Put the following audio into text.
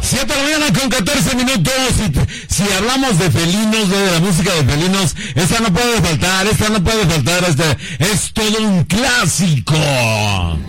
7 de la mañana con 14 minutos. Si hablamos de felinos, de la música de felinos, esta no puede faltar, es todo un clásico.